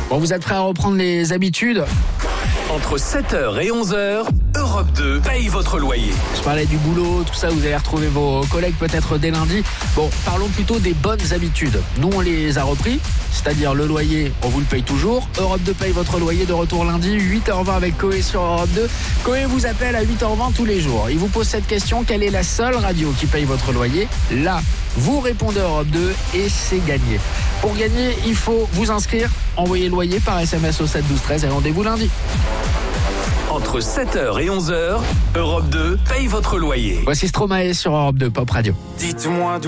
Bon, vous êtes prêts à reprendre les habitudes ? Entre 7h et 11h, Europe 2 paye votre loyer. Je parlais du boulot, tout ça, vous allez retrouver vos collègues peut-être dès lundi. Bon, parlons plutôt des bonnes habitudes. Nous, on les a repris, c'est-à-dire le loyer, on vous le paye toujours. Europe 2 paye votre loyer de retour lundi, 8h20 avec Coé sur Europe 2. Coé vous appelle à 8h20 tous les jours. Il vous pose cette question, quelle est la seule radio qui paye votre loyer ? Là, vous répondez Europe 2 et c'est gagné. Pour gagner, il faut vous inscrire, envoyer loyer par SMS au 7 12 13 et rendez-vous lundi. Entre 7h et 11h, Europe 2 paye votre loyer. Voici Stromae sur Europe 2 Pop Radio. Dites-moi d'où